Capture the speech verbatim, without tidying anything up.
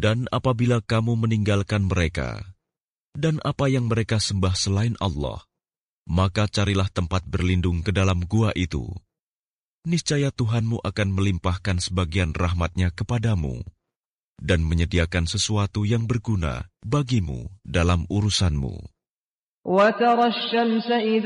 Dan apabila kamu meninggalkan mereka, dan apa yang mereka sembah selain Allah, maka carilah tempat berlindung ke dalam gua itu. Niscaya Tuhanmu akan melimpahkan sebagian rahmat-Nya kepadamu, dan menyediakan sesuatu yang berguna bagimu dalam urusanmu.